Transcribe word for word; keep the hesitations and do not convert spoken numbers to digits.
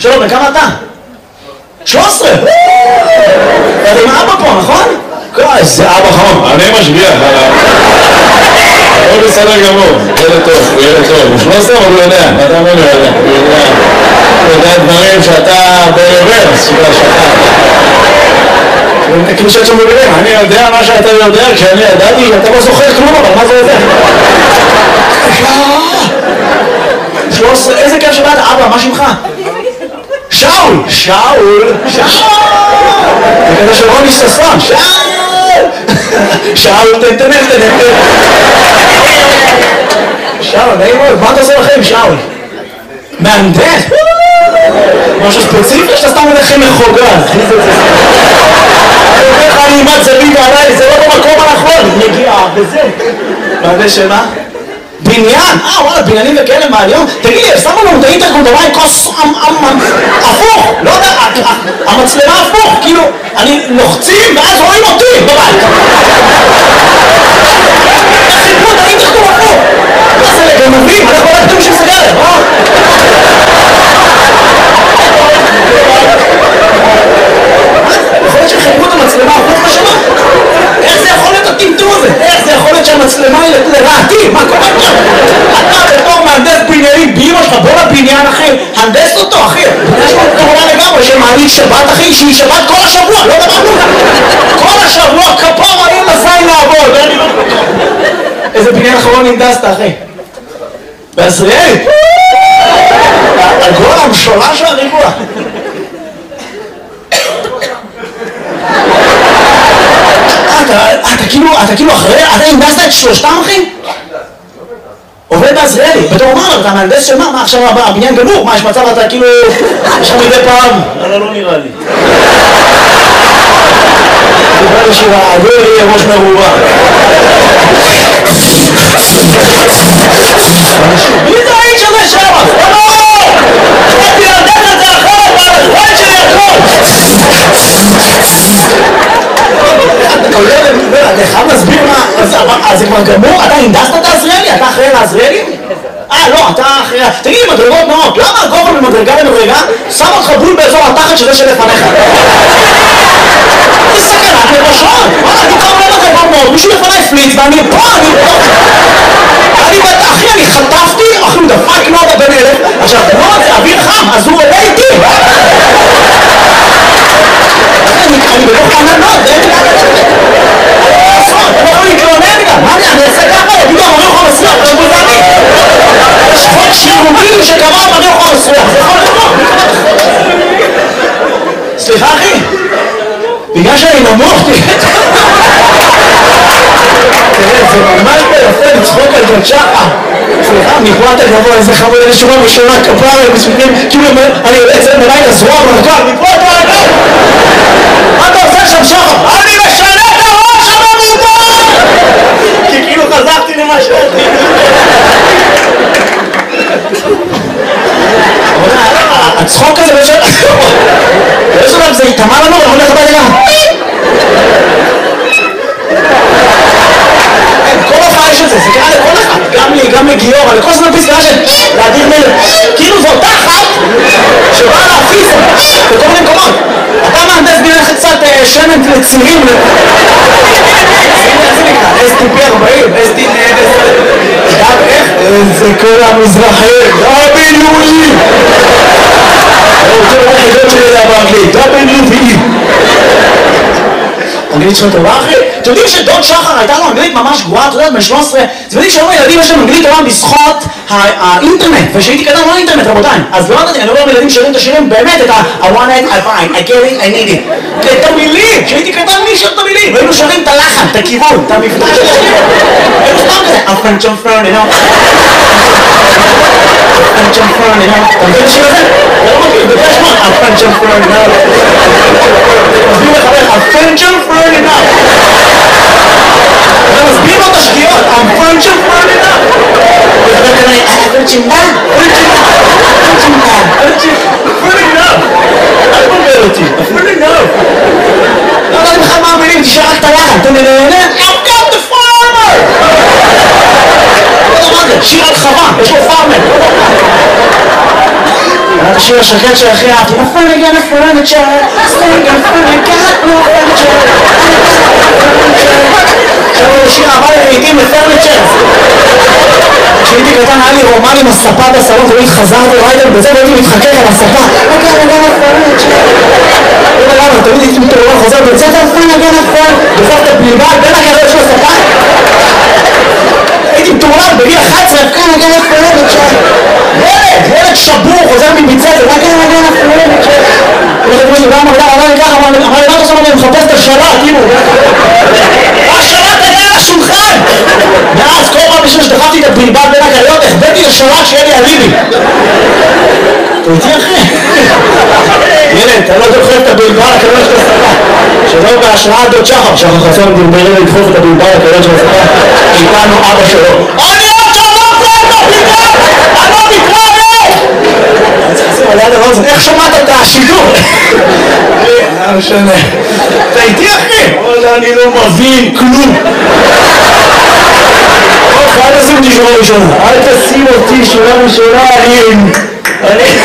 שלום, וכמה אתה? שלוש עשרה! אתה עם אבא פה, נכון? איזה אבא חום. אני משגיח עליו. הוא בסדר גמור, ילד טוב, הוא ילד טוב. הוא שלוש עשרה, אבל הוא יודע, אתה אומר, הוא יודע. הוא יודע דברים שאתה ברוורס, שאתה שאתה. כאילו שאת שם בבירים, אני יודע מה שאתה יודע, כשאני ידעתי, אתה לא זוכר כלום, אבל מה זה יודע? שלוש עשרה, איזה כיף שבאת, אבא, מה שמך? שאול! שאול! שאול! זה כזה של רוני ששון, שאול! שאול, תן, תן, תן, תן. שאול, נעים מאוד, מה אתה עושה לכם, שאול? מהנדס? משהו ספציפי שאתה סתם הולכם מחוגג. אני אומר לך, אני אימת זווית עליי, זה לא במקום הנכון. נגיע, וזה. מהנדס שמה? בניין? אה, וואלה, בניינים וכאלה מהיום? תגיד לי, שמו לנו את האינטרקום דבר עם כוס הפוך, לא יודע, המצלמה הפוך, כאילו, אני לוחצים ואז רואים אותי בבית. איך חיפרו את האינטרקום הפוך? מה זה לגנבים? אנחנו לא כתוב של סגרת, אה? יכול להיות שחיפרו את המצלמה הפוך בשמה? איך זה יכול להיות הטמטום הזה? איך זה יכול להיות שהמצלמה היא לרעתי? מה קורה עכשיו? אתה בתור מהנדס בניינים באמא שלך, בוא לבניין אחי, הנדס אותו אחי. יש פה כמובן לגמרי שמעלית שבת אחי, שהיא שבת כל השבוע, לא דבר כלום. כל השבוע כפור אין לזין לעבוד. איזה בניין אחרון הנדסת אחי? בעזריאלי? הגול המשולש והריבוע. אתה כאילו, אתה כאילו אחרי, אתה הנדסת את שלושתם אחי? עובד בעזריאלי, בתור אומר, אתה מהנדס של מה? מה עכשיו הבניין גמור? מה יש מצב אתה כאילו, יש לך מדי פעם? אבל לא נראה לי. נראה לי שהעגול יהיה ראש מרובה. מי זה האיש הזה שם? לא! חייתי להנדס את זה אחרת, והזמן שלי הכל! אתה חייב להסביר מה, אז זה כבר גמור? אתה הנדסת את העזריאלי? אתה אחראי לעזריאלי? אה לא, אתה אחראי... תגיד לי, מדרגות נאות, למה הגובה ממדרגה למדרגה שם אותך בול באזור התחת שזה שלפניך? זה סכנת נפשות! וואלה, אני קרוב למדרגות נאות, מישהו לפניי פליץ ואני פה, אני פה! אני בטח, אחי, אני חטפתי, אחי, הוא דפק נאות הבן אלף, עכשיו, נאות זה אוויר חם, אז הוא עולה איתי! אני בתוך ענן נאות, זה אין לי אני יכול להתלונן גם, מה אני אעשה ככה? יגידו, אני לא יכול לסלוח, יש בזה אני יש חוק שירוגים שקבע, אני לא יכול לסלוח, זה יכול לקרות סליחה אחי בגלל שאני נמוך תראה, זה ממש ביפה לצחוק על ג'ון שחר סליחה, מפה אתה גבוה, איזה חמוד, איזה שורה בשורה כפרה, מספיקים, כאילו אני יוצא את זה מלאי לזרוע ברקה, מפה אתה רגע מה אתה עושה שם שחר? אני משנה את הראש המרובה! כי כאילו חזרתי למה שאתי הצחוק הזה באיזשהו באיזשהו דבר זה יתאמה לנו ואנחנו הולך הביתה גם כל הופעה יש את זה, זה קרה לכל אחד גם לי, גם לגיור, לכל זמן פסקה של להדיר מלך כאילו זו אותה אחת שבאה להפיס בכל מיני מקומות אתה מהנדס בניין קצת שמן לצירים איך זה נקרא? אס טי פי ארבעים, אס טי פי גם איך? זה כל המזרחים דאבליו-אי אני רוצה לראות חידות שלי זה באנגלית דאבליו-אי אנגלית שלו טובה אחי? אתם יודעים שדוד שחר הייתה לו אנגלית ממש גרועה, אתה יודעת, בן שלוש עשרה אתם יודעים שהיום הילדים יש להם אנגלית טובה בזכות האינטרנט ושהייתי קטן לא האינטרנט רבותיי אז לא יודעתי, אני אומר לילדים שרים את השירים באמת את ה- I want it, I find, I get it, I need it את המילים, שהייתי קטן מי שר את המילים והיינו שרים את הלחן, את הכיוון, את המבטא של השיר היינו סתם כזה I'm French and Fern, you know French and Fern, you know אתה מבין את השיר הזה? אתה לא מכיר, זה פרש מאוד I'm French and Fern, you know מסביר לחבר, I'm French and Fern, you know אתה מסביר לו את השגיאות I'm French and Fern, you know וחבר כנראה, אה, פרצ'ינדה? פרצ'ינדה? פרצ'ינדה? פרצ'ינדה? אל תבלבל אותי, פרצ'ינדה לא יודעת בכלל מה המילים, תשאר רק את הלחן אתה נהנה? I've got the farmer! לא יודע מה זה, שיר על חווה, יש לו פארמר את השיר השקט של הכי אהבתי. I'm finally gonna furniture, singing furniture, no furniture. עכשיו הוא שיר אהבה לעיתים לפרניצ'ר. כשהייתי קטן היה לי רומן עם הספה בסלון, תמיד חזרתי ריידר בזה והייתי מתחכך על הספה. אוקיי, אני גנה פרניצ'ר. לא יודע למה, תמיד הייתי מתעורר חוזר בית ספר, אני גנה פרניצ'ר. דופק את הבלבל בין הגדול של הספה. הייתי מתעורר בגיל אחת עשרה, אני גנה פרניצ'ר. ילד, ילד שבור, חוזר מבית ספר, אני גנה פרניצ'ר. אמר לי ככה, אמר לי ככה, אמר לי מה אתה עושה? אני מחפש את השלט, כאילו. השלט היה על השולחן! ואז כל פעם בשביל שדחפתי את הבלבל בין הקריות, החבאתי לשלט שיהיה לי אליבי. אתה איתי אחי? ילד, אתה לא דוחף את הבלבל הקריות של הספה. שלא בהשראת דוד שחר, שחר חסון דרברי לדחוף את הבלבל הקריות של הספה. איתנו אבא שלו. אני עוד שלום זה את הבלבל! אני לא מתראה! אני צריך לשים על יד הרוזן, איך שמעת את השידור? לא משנה. אתה איתי אחי? אבל אני לא מבין כלום. אל תשים אותי שורה ראשונה. אל תשים אותי שורה ראשונה, אני...